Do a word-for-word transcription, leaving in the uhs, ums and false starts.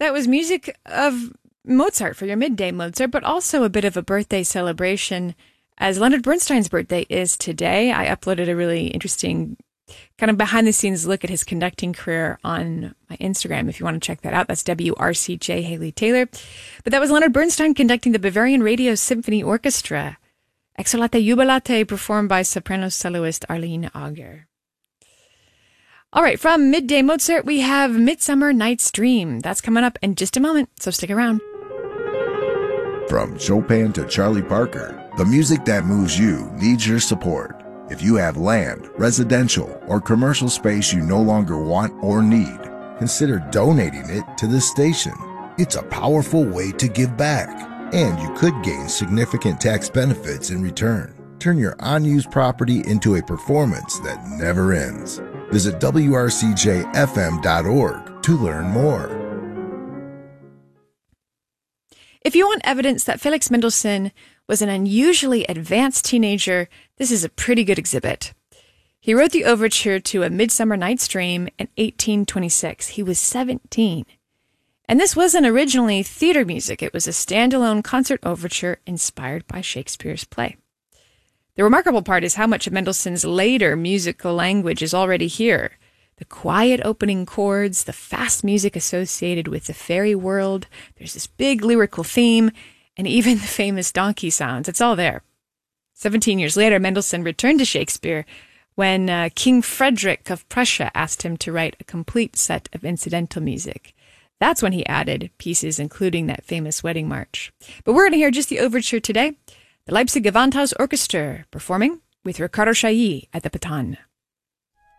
That was music of Mozart for your midday Mozart, but also a bit of a birthday celebration, as Leonard Bernstein's birthday is today. I uploaded a really interesting kind of behind-the-scenes look at his conducting career on my Instagram, if you want to check that out. That's W R C J Haley Taylor. But that was Leonard Bernstein conducting the Bavarian Radio Symphony Orchestra. Exultate Jubilate, performed by soprano soloist Arlene Auger. All right, from Midday Mozart, we have Midsummer Night's Dream. That's coming up in just a moment, so stick around. From Chopin to Charlie Parker, the music that moves you needs your support. If you have land, residential, or commercial space you no longer want or need, consider donating it to this station. It's a powerful way to give back, and you could gain significant tax benefits in return. Turn your unused property into a performance that never ends. Visit W R C J F M dot org to learn more. If you want evidence that Felix Mendelssohn was an unusually advanced teenager, this is a pretty good exhibit. He wrote the overture to A Midsummer Night's Dream in eighteen twenty-six. He was seventeen. And this wasn't originally theater music. It was a standalone concert overture inspired by Shakespeare's play. The remarkable part is how much of Mendelssohn's later musical language is already here. The quiet opening chords, the fast music associated with the fairy world, there's this big lyrical theme, and even the famous donkey sounds. It's all there. Seventeen years later, Mendelssohn returned to Shakespeare when uh, King Frederick of Prussia asked him to write a complete set of incidental music. That's when he added pieces including that famous wedding march. But we're going to hear just the overture today. The Leipzig Gewandhaus Orchestra performing with Riccardo Chailly at the baton.